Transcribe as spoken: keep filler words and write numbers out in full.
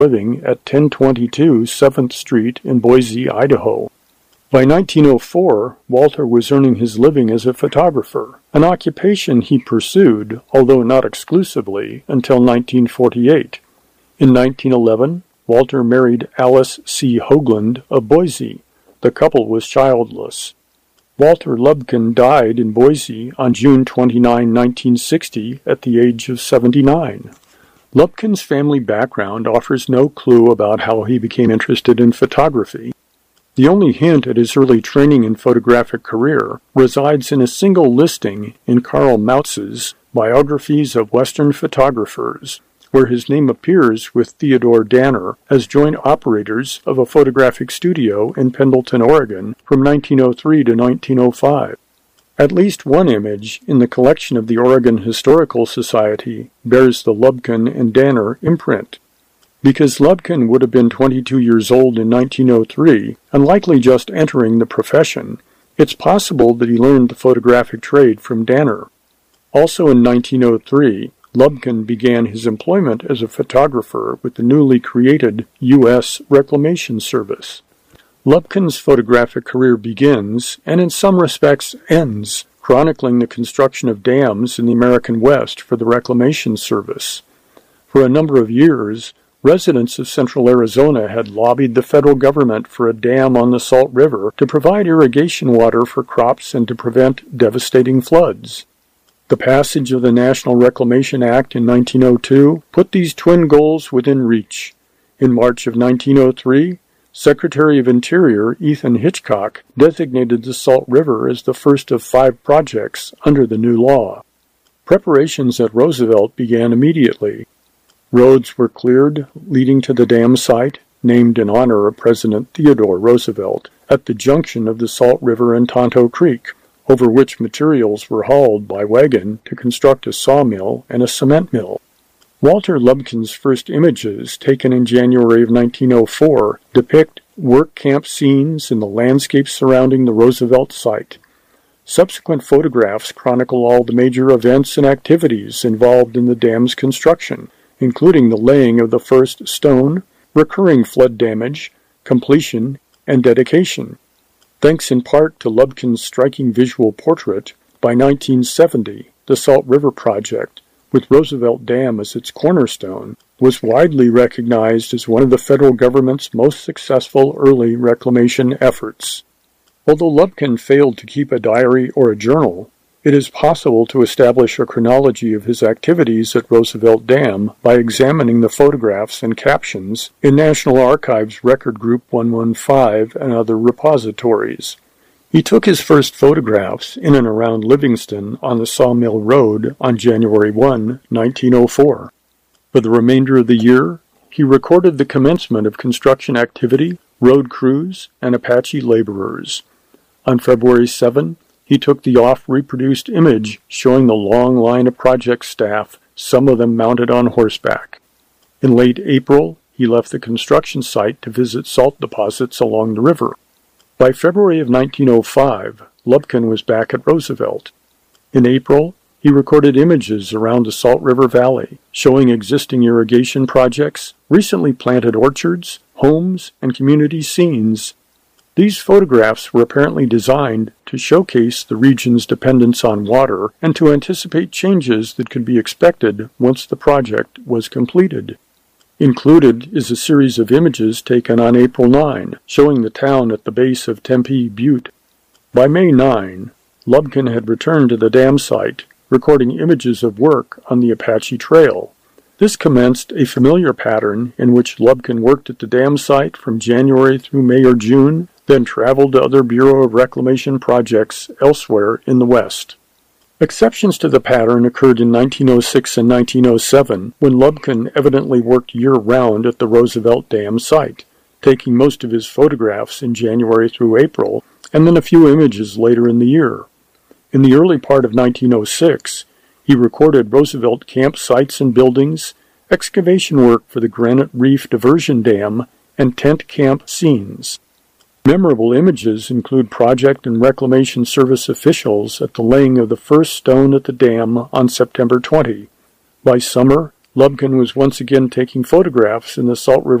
living at ten twenty-two seventh Street in Boise, Idaho. By nineteen oh four, Walter was earning his living as a photographer, an occupation he pursued, although not exclusively, until nineteen forty-eight. In nineteen eleven, Walter married Alice C. Hoagland of Boise. The couple was childless. Walter Lubkin died in Boise on June twenty-ninth, nineteen sixty, at the age of seventy-nine. Lubkin's family background offers no clue about how he became interested in photography. The only hint at his early training and photographic career resides in a single listing in Karl Mautz's Biographies of Western Photographers, where his name appears with Theodore Danner as joint operators of a photographic studio in Pendleton, Oregon, from nineteen oh three to nineteen oh five. At least one image in the collection of the Oregon Historical Society bears the Lubkin and Danner imprint. Because Lubkin would have been twenty-two years old in nineteen oh three, and likely just entering the profession, it's possible that he learned the photographic trade from Danner. Also in nineteen oh three, Lubkin began his employment as a photographer with the newly created U S Reclamation Service. Lubkin's photographic career begins, and in some respects ends, chronicling the construction of dams in the American West for the Reclamation Service. For a number of years, residents of central Arizona had lobbied the federal government for a dam on the Salt River to provide irrigation water for crops and to prevent devastating floods. The passage of the National Reclamation Act in nineteen oh two put these twin goals within reach. In March of nineteen oh three, Secretary of Interior Ethan Hitchcock designated the Salt River as the first of five projects under the new law. Preparations at Roosevelt began immediately. Roads were cleared leading to the dam site, named in honor of President Theodore Roosevelt, at the junction of the Salt River and Tonto Creek, over which materials were hauled by wagon to construct a sawmill and a cement mill. Walter Lubkin's first images, taken in January of nineteen oh four, depict work camp scenes in the landscape surrounding the Roosevelt site. Subsequent photographs chronicle all the major events and activities involved in the dam's construction, including the laying of the first stone, recurring flood damage, completion, and dedication. Thanks in part to Lubkin's striking visual portrait, by nineteen seventy, the Salt River Project, with Roosevelt Dam as its cornerstone, was widely recognized as one of the federal government's most successful early reclamation efforts. Although Lubkin failed to keep a diary or a journal, it is possible to establish a chronology of his activities at Roosevelt Dam by examining the photographs and captions in National Archives Record Group one fifteen and other repositories. He took his first photographs in and around Livingston on the Sawmill Road on January first, nineteen oh four. For the remainder of the year, he recorded the commencement of construction activity, road crews, and Apache laborers. On February seventh, he took the oft-reproduced image showing the long line of project staff, some of them mounted on horseback. In late April, he left the construction site to visit salt deposits along the river. By February of nineteen oh five, Lubkin was back at Roosevelt. In April, he recorded images around the Salt River Valley, showing existing irrigation projects, recently planted orchards, homes, and community scenes. These photographs were apparently designed to showcase the region's dependence on water and to anticipate changes that could be expected once the project was completed. Included is a series of images taken on April ninth, showing the town at the base of Tempe Butte. By May ninth, Lubkin had returned to the dam site, recording images of work on the Apache Trail. This commenced a familiar pattern in which Lubkin worked at the dam site from January through May or June, then traveled to other Bureau of Reclamation projects elsewhere in the West. Exceptions to the pattern occurred in nineteen oh six and nineteen oh seven, when Lubkin evidently worked year-round at the Roosevelt Dam site, taking most of his photographs in January through April, and then a few images later in the year. In the early part of nineteen oh six, he recorded Roosevelt campsites and buildings, excavation work for the Granite Reef Diversion Dam, and tent camp scenes. Memorable images include Project and Reclamation Service officials at the laying of the first stone at the dam on September twentieth. By summer, Lubkin was once again taking photographs in the Salt River